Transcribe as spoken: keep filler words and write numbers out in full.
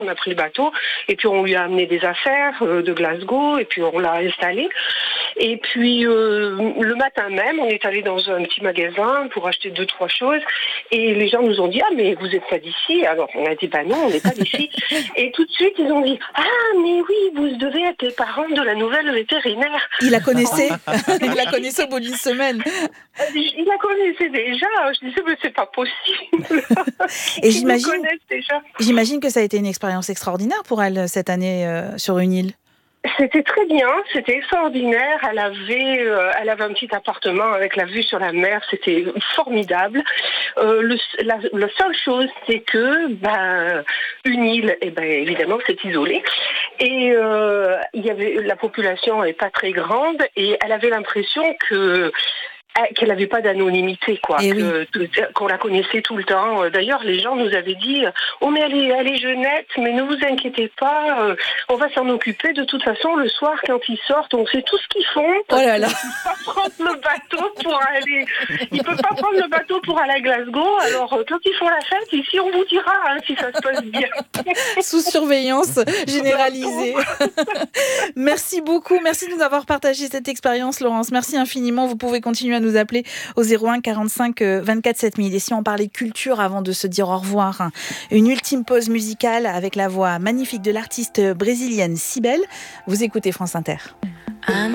On a pris le bateau et puis on lui a amené des affaires euh, de Glasgow et puis on l'a installé. Et puis euh, le matin même, on est allé dans un petit magasin pour acheter deux trois choses et les gens nous ont dit ah mais vous êtes pas d'ici. Alors on a dit bah non, on n'est pas d'ici. Et tout de suite ils ont dit ah mais oui, vous devez être les parents de la nouvelle vétérinaire. Il la connaissait. Il la connaissait au bout d'une semaine. Il la connaissait déjà. Je disais mais c'est pas possible. Et j'imagine, déjà. j'imagine que ça a été une expérience extraordinaire pour elle cette année euh, sur une île. C'était très bien, c'était extraordinaire. Elle avait, euh, elle avait un petit appartement avec la vue sur la mer, c'était formidable. Euh, le, la, la seule chose, c'est que, ben, une île, eh ben, évidemment, c'est isolé. Et euh, il y avait, la population n'est pas très grande, et elle avait l'impression que qu'elle n'avait pas d'anonymité, quoi, que, oui. qu'on la connaissait tout le temps. D'ailleurs, les gens nous avaient dit « Oh, mais elle est, elle est jeunette, mais ne vous inquiétez pas, on va s'en occuper. De toute façon, le soir, quand ils sortent, on sait tout ce qu'ils font. » Oh là là. Ils ne peuvent pas prendre le bateau pour aller... Ils peuvent pas prendre le bateau pour aller à Glasgow. Alors, quand ils font la fête, ici, on vous dira hein, si ça se passe bien. Sous surveillance généralisée. Merci beaucoup. Merci de nous avoir partagé cette expérience, Laurence. Merci infiniment. Vous pouvez continuer à nous appeler au zéro un quarante-cinq vingt-quatre sept mille. Et si on parlait culture avant de se dire au revoir, une ultime pause musicale avec la voix magnifique de l'artiste brésilienne Cybèle. Vous écoutez France Inter.